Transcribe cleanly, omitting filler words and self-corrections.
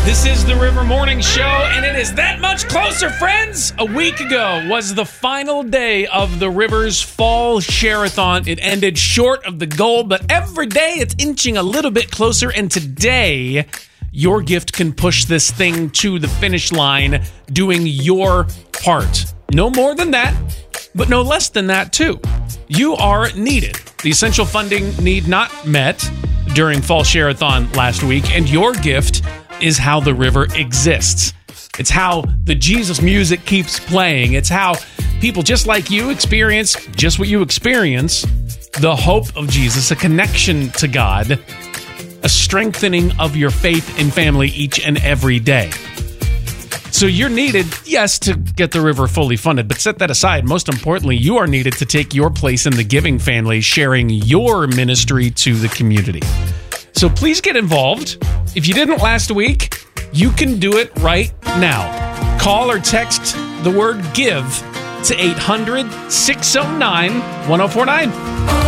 This is the River Morning Show, and it is that much closer, friends! A week ago was the final day of the River's Fall Share-a-thon. It ended short of the goal, but every day it's inching a little bit closer, and today, your gift can push this thing to the finish line, doing your part. No more than that, but no less than that, too. You are needed. The essential funding need not met during Fall Share-a-thon last week, and your gift is how the river exists. It's how the Jesus music keeps playing. It's how people just like you experience just what you experience, the hope of Jesus, a connection to God, a strengthening of your faith and family each and every day. So you're needed, yes, to get the river fully funded, but set that aside. Most importantly, you are needed to take your place in the giving family, sharing your ministry to the community. So please get involved. If you didn't last week, you can do it right now. Call or text the word GIVE to 800-609-1049.